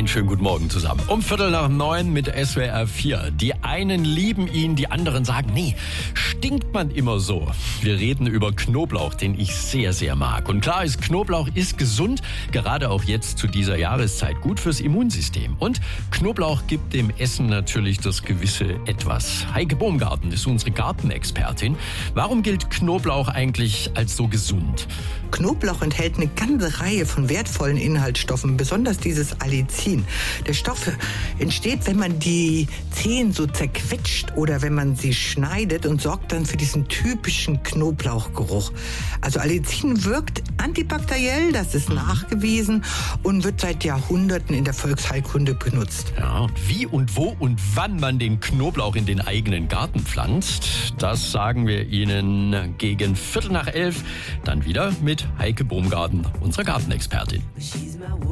schönen guten Morgen zusammen. Um 8:45 mit SWR 4. Die einen lieben ihn, die anderen sagen, nee, stinkt man immer so. Wir reden über Knoblauch, den ich sehr, sehr mag. Und klar ist, Knoblauch ist gesund, gerade auch jetzt zu dieser Jahreszeit gut fürs Immunsystem. Und Knoblauch gibt dem Essen natürlich das gewisse Etwas. Heike Baumgarten ist unsere Gartenexpertin. Warum gilt Knoblauch eigentlich als so gesund? Knoblauch enthält eine ganze Reihe von wertvollen Inhaltsstoffen, besonders dieses Allicin. Der Stoff entsteht, wenn man die Zehen so zerquetscht oder wenn man sie schneidet und sorgt dann für diesen typischen Knoblauchgeruch. Also Allicin wirkt antibakteriell, das ist nachgewiesen und wird seit Jahrhunderten in der Volksheilkunde benutzt. Ja, wie und wo und wann man den Knoblauch in den eigenen Garten pflanzt, das sagen wir Ihnen gegen 11:15. Dann wieder mit Heike Baumgarten, unserer Gartenexpertin.